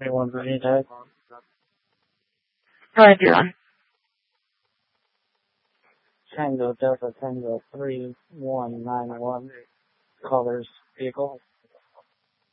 Anyone ready to Go ahead, you're on. Tango Delta Tango 3191, colors vehicle.